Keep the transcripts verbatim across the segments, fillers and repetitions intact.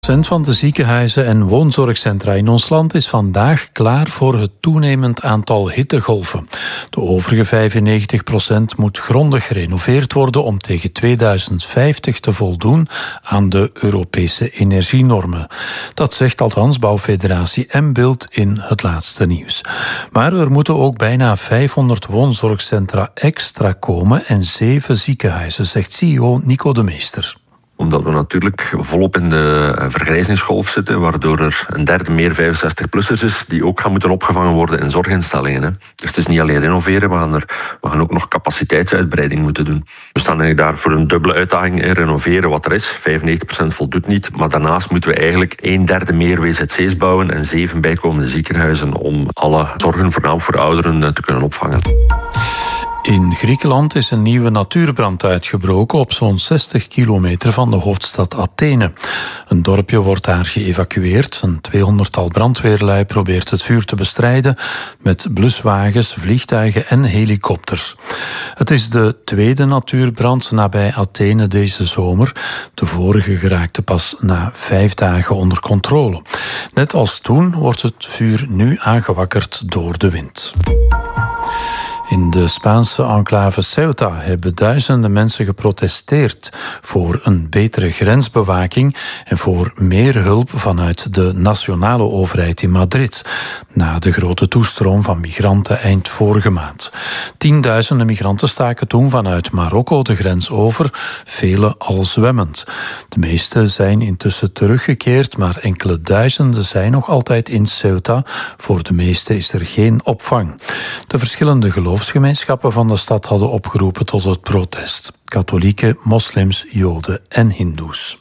van de ziekenhuizen en woonzorgcentra in ons land is vandaag klaar voor het toenemend aantal hittegolven. De overige vijfennegentig procent moet grondig gerenoveerd worden om tegen tweeduizend vijftig te voldoen aan de Europese energienormen. Dat zegt althans bouwfederatie Mbilt in het laatste nieuws. Maar er moeten ook bijna vijfhonderd woonzorgcentra extra komen en zeven ziekenhuizen, zegt C E O Nico de Meester. Omdat we natuurlijk volop in de vergrijzingsgolf zitten, waardoor er een derde meer vijfenzestig-plussers is die ook gaan moeten opgevangen worden in zorginstellingen. Hè. Dus het is niet alleen renoveren, we gaan, er, we gaan ook nog capaciteitsuitbreiding moeten doen. We staan eigenlijk daar voor een dubbele uitdaging in renoveren wat er is. vijfennegentig procent voldoet niet, maar daarnaast moeten we eigenlijk een derde meer W Z C's bouwen en zeven bijkomende ziekenhuizen om alle zorgen, voornamelijk voor ouderen, te kunnen opvangen. In Griekenland is een nieuwe natuurbrand uitgebroken op zo'n zestig kilometer van de hoofdstad Athene. Een dorpje wordt daar geëvacueerd. Een tweehonderdtal brandweerlui probeert het vuur te bestrijden met bluswagens, vliegtuigen en helikopters. Het is de tweede natuurbrand nabij Athene deze zomer. De vorige geraakte pas na vijf dagen onder controle. Net als toen wordt het vuur nu aangewakkerd door de wind. In de Spaanse enclave Ceuta hebben duizenden mensen geprotesteerd voor een betere grensbewaking en voor meer hulp vanuit de nationale overheid in Madrid, na de grote toestroom van migranten eind vorige maand. Tienduizenden migranten staken toen vanuit Marokko de grens over, vele al zwemmend. De meeste zijn intussen teruggekeerd, maar enkele duizenden zijn nog altijd in Ceuta. Voor de meeste is er geen opvang. De verschillende geloofsgemeenschappen van de stad hadden opgeroepen tot het protest. Katholieken, moslims, joden en hindoes.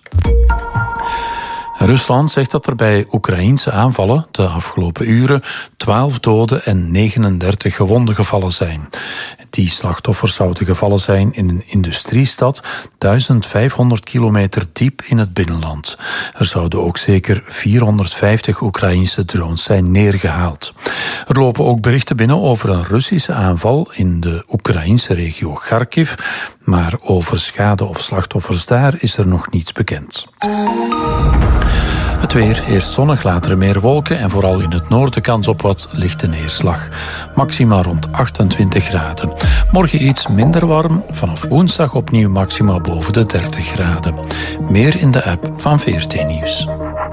Rusland zegt dat er bij Oekraïense aanvallen de afgelopen uren twaalf doden en negenendertig gewonden gevallen zijn. Die slachtoffers zouden gevallen zijn in een industriestad duizend vijfhonderd kilometer diep in het binnenland. Er zouden ook zeker vierhonderdvijftig Oekraïense drones zijn neergehaald. Er lopen ook berichten binnen over een Russische aanval in de Oekraïense regio Kharkiv, maar over schade of slachtoffers daar is er nog niets bekend. Het weer, eerst zonnig, later meer wolken en vooral in het noorden kans op wat lichte neerslag. Maxima rond achtentwintig graden. Morgen iets minder warm, vanaf woensdag opnieuw maxima boven de dertig graden. Meer in de app van V R T Nieuws.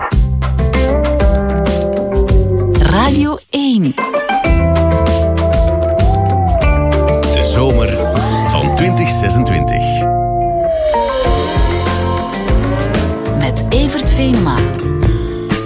Radio één. De zomer van twintig zesentwintig. Met Evert Venema.